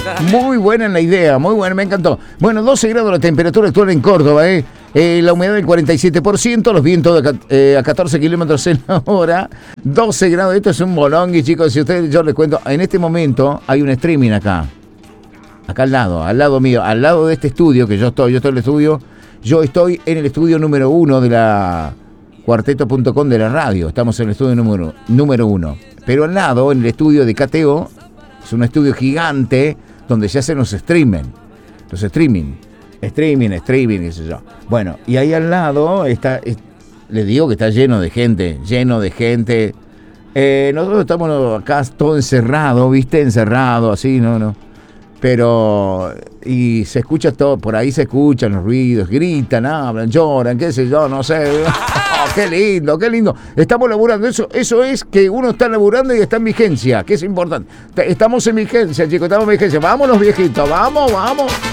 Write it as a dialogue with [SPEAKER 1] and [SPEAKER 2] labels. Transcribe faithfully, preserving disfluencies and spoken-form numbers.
[SPEAKER 1] Muy buena la idea, muy buena, me encantó. Bueno, doce grados la temperatura actual en Córdoba, ¿eh? Eh, la humedad del cuarenta y siete por ciento, los vientos de, eh, a catorce kilómetros en la hora, doce grados, esto es un bolongui, chicos. Si ustedes, yo les cuento, en este momento hay un streaming acá, acá al lado, al lado mío, al lado de este estudio que yo estoy, yo estoy en el estudio, yo estoy en el estudio número uno de la cuarteto punto com de la radio, estamos en el estudio número, número uno, pero al lado, en el estudio de K T O, es un estudio gigante donde se hacen los streaming, los streaming. Streaming, streaming, qué sé yo. Bueno, y ahí al lado está, es, les digo que está lleno de gente, lleno de gente. Eh, nosotros estamos acá todo encerrado, ¿viste? Encerrado, así, no, no. Pero, y se escucha todo, por ahí se escuchan los ruidos, gritan, hablan, lloran, qué sé yo, no sé. Oh, qué lindo, qué lindo. Estamos laburando, eso, eso es que uno está laburando y está en vigencia, que es importante. Estamos en vigencia, chicos, estamos en vigencia. Vamos los viejitos, vamos, vamos.